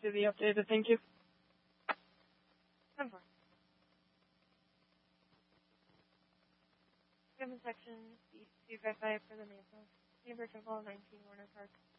see the updated. Thank you. 10-4. Section C255 for the Maple. Neighbor to Wall 19 Warner Park.